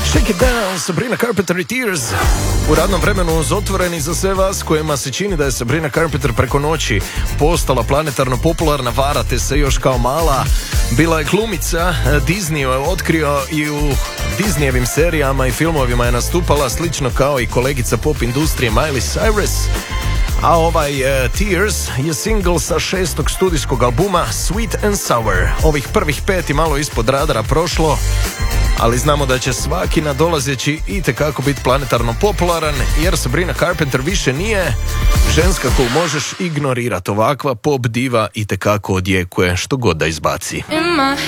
Shake It Down, Sabrina Carpenter i Tears. U radnom vremenu uz otvoreni za sve vas kojima se čini da je Sabrina Carpenter preko noći postala planetarno popularna, varate se, još kao mala bila je glumica. Disney je otkrio i u Disneyevim serijama i filmovima je nastupala slično kao i kolegica pop industrije Miley Cyrus. A ovaj Tears je single sa 6. studijskog albuma Sweet and Sour. Ovih prvih 5 je malo ispod radara prošlo, ali znamo da će svaki nadolazeći itekako biti planetarno popularan, jer Sabrina Carpenter više nije ženska koju možeš ignorirati. Ovakva pop diva itekako odjekuje što god da izbaci. In my